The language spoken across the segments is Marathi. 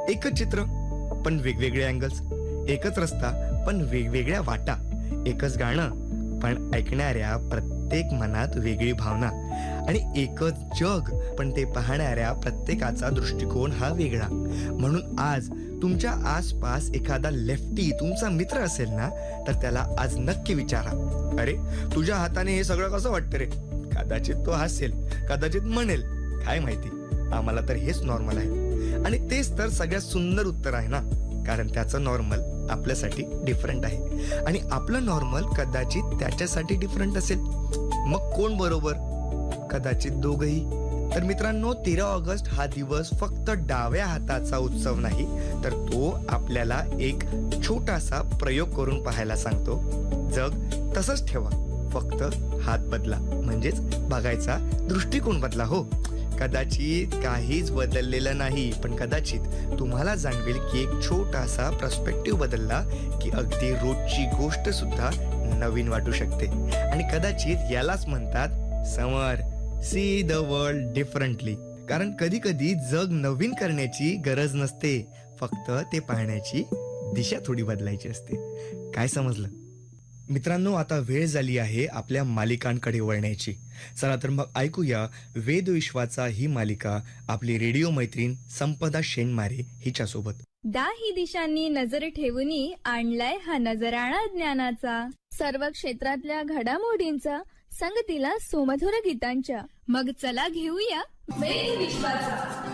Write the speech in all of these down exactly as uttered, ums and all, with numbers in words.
एकच चित्र पण वेगवेगळे अँगल्स, एकच रस्ता पण वेगवेगळ्या वाटा, एकच गाणं पण ऐकणाऱ्या प्रत्येक मनात वेगळी भावना, आणि एकच जग पण ते पाहणाऱ्या प्रत्येकाचा दृष्टिकोन हा वेगळा. म्हणून आज तुमच्या आसपास एखादा लेफ्टी तुमचा मित्र असेल ना, तर त्याला आज नक्की विचारा, अरे तुझ्या हाताने हे सगळं कसं वाटतं रे? कदाचित तो हसेल, कदाचित म्हणेल, काय माहिती, आम्हाला तर हेच नॉर्मल आहे. आणि तेच तर सगळ्यात सुंदर उत्तर आहे ना, कारण त्याचं नॉर्मल आपल्यासाठी डिफरंट आहे आणि आपलं नॉर्मल कदाचित त्याच्यासाठी डिफरंट असेल. मग कोण बरोबर? कदाचित दोघही. तर मित्रांनो, तेरा ऑगस्ट हा दिवस फक्त डाव्या हाताचा उत्सव नाही, तर तो आपल्याला एक छोटासा प्रयोग करून पाहायला सांगतो. जग तसंच ठेवा, फक्त हात बदला, म्हणजेच बघायचा दृष्टिकोन बदला. हो, कदाचित काहीच बदललेलं नाही, पण कदाचित तुम्हाला जाणवेल की एक छोटासा पर्स्पेक्टिव्ह बदलला की अगदी रोजची गोष्ट सुद्धा नवीन वाटू शकते. आणि कदाचित यालाच म्हणतात समर, सी द वर्ल्ड डिफरंटली. कारण कधी कधी जग नवीन करण्याची गरज नसते, फक्त ते पाहण्याची दिशा थोडी बदलायची असते. काय समजलं मित्रांनो? आता वेळ झाली आहे आपल्या मालिकांकडे वळण्याची. चला तर मग ऐकूया वेदविश्वाचा ही मालिका आपली रेडिओ मैत्रीण संपदा शेंडमारे हिच्यासोबत. दाही दिशांनी नजर ठेवूनी आणलाय हा नजराणा ज्ञानाचा, सर्व क्षेत्रातल्या घडामोडींचा, संगतीला सुमधुर गीतांच्या. मग चला घेऊया वेदविश्वाचा.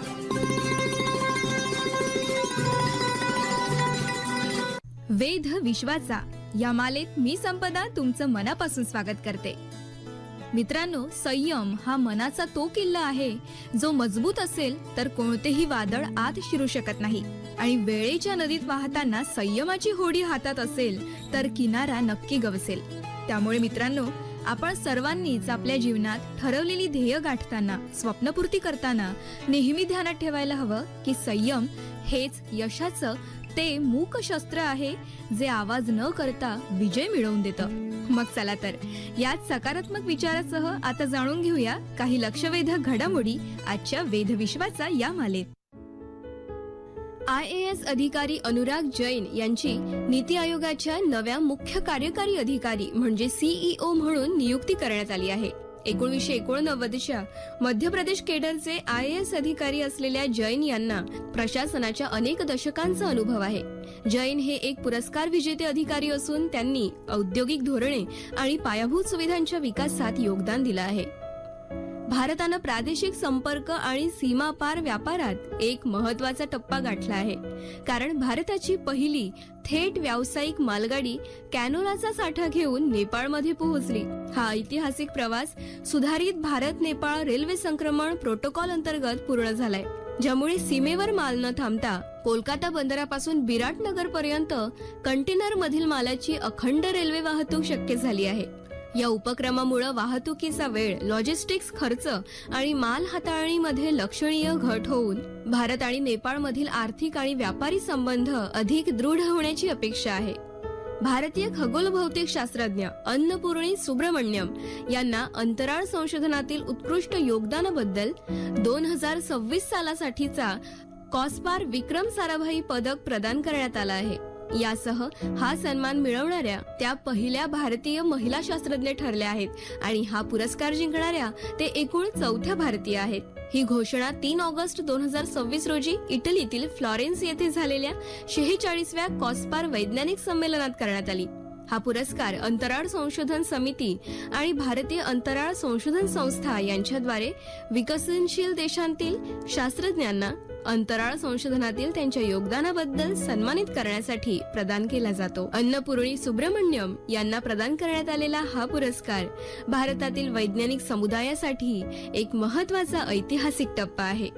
वेद विश्वाचा या मालेत मी संपदा तुमचं मनापासून स्वागत करते. मित्रांनो, संयम हा मनाचा तो किल्ला आहे जो मजबूत असेल तर कोणतेही वादळ आत शिरू शकत नाही, आणि वेळेच्या नदीत वाहताना संयमाची होडी हातात असेल तर किनारा नक्की गवसेल. त्यामुळे मित्रांनो, आपण सर्वांनीच आपल्या जीवनात ठरवलेली ध्येय गाठताना, स्वप्नपूर्ती करताना नेहमी ध्यानात ठेवायला हवं की संयम हेच यशाचं ते मूक शस्त्र आहे जे आवाज न करता विजय मिळवून देतं. मग चला तर याच सकारात्मक विचारासह आता जाणून घेऊया काही लक्षवेधक घडामोडी आजच्या वेधविश्वाचा या मालेत. आय ए एस अधिकारी अनुराग जैन यांची नीती आयोगाच्या नव्या मुख्य कार्यकारी अधिकारी म्हणजे सीईओ म्हणून नियुक्ती करण्यात आली आहे. एकोणीसशे एकोणनव्वदच्या Madhya Pradesh केडरचे I A S अधिकारी असलेल्या जैन यांना प्रशासनाच्या अनेक दशकांचा अनुभव आहे. जैन हे एक पुरस्कार विजेते अधिकारी असून त्यांनी औद्योगिक धोरणे आणि पायाभूत सुविधांच्या विकासात योगदान दिलं आहे. भारतानं प्रादेशिक संपर्क आणि सीमापार व्यापारात एक महत्वाचा टप्पा गाठला आहे, कारण भारताची पहिली थेट व्यावसायिक मालगाडी कॅनोलाचा साठा घेऊन नेपाळमध्ये पोहोचली. हा ऐतिहासिक प्रवास सुधारित भारत नेपाळ रेल्वे संक्रमण प्रोटोकॉल अंतर्गत पूर्ण झालाय, ज्यामुळे सीमेवर माल न थांबता कोलकाता बंदरापासून बिराटनगर पर्यंत कंटेनर मधील मालाची अखंड रेल्वे वाहतूक शक्य झाली आहे. या उपक्रमामुळे वाहतुकीचा वेळ, लॉजिस्टिक्स खर्च आणि माल हाताळणीमध्ये लक्षणीय घट होऊन भारत आणि नेपाळमधील आर्थिक आणि व्यापारी संबंध अधिक दृढ होण्याची अपेक्षा आहे. भारतीय खगोलभौतिक शास्त्रज्ञ अन्नपूर्णी सुब्रमण्यम यांना अंतराळ संशोधनातील उत्कृष्ट योगदानाबद्दल दोन हजार सव्वीस सालासाठीचा कॉस्पार विक्रम साराभाई पदक प्रदान करण्यात आला आहे. यासह हा सन्मान मिळवणाऱ्या त्या पहिल्या भारतीय महिला शास्त्रज्ञ ठरल्या आहेत आणि हा पुरस्कार जिंकणाऱ्या ते एकूण चौथ्या भारतीय आहेत. ही घोषणा तीन ऑगस्ट दोन हजार सव्वीस रोजी इटलीतील फ्लॉरेन्स येथे झालेल्या शेहेचाळीसव्या कॉस्पार वैज्ञानिक संमेलनात करण्यात आली. हा पुरस्कार अंतराळ संशोधन समिती आणि भारतीय अंतराळ संशोधन संस्था यांच्याद्वारे विकसनशील देशांतील शास्त्रज्ञांना अंतराळ संशोधनातील त्यांच्या योगदानाबद्दल सन्मानित करण्यासाठी प्रदान केला जातो. अन्नपूर्णी सुब्रमण्यम यांना प्रदान करण्यात आलेला हा पुरस्कार भारतातील वैज्ञानिक समुदायासाठी एक महत्वाचा ऐतिहासिक टप्पा आहे.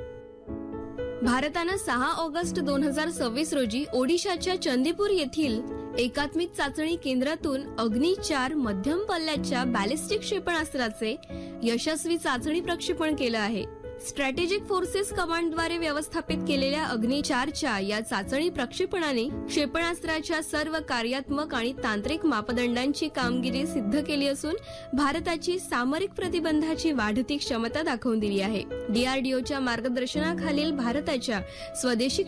भारतानं सहा ऑगस्ट दोन हजार सव्वीस रोजी ओडिशाच्या चंदीपूर येथील एकात्मिक चाचणी केंद्रातून अग्नी चार मध्यम पल्ल्याच्या बॅलिस्टिक क्षेपणास्त्राचे यशस्वी चाचणी प्रक्षेपण केलं आहे. स्ट्रॅटेजिक फोर्सेस कमांडद्वारे व्यवस्थापित केलेल्या अग्नी चारच्या या चाचणी प्रक्षेपणाने क्षेपणास्त्राच्या सर्व कार्यात्मक आणि तांत्रिक मापदंडांची कामगिरी सिद्ध केली असून भारताची सामरिक प्रतिबंधाची वाढती क्षमता दाखवून दिली आहे. डीआरडीओच्या मार्गदर्शनाखालील भारताच्या स्वदेशी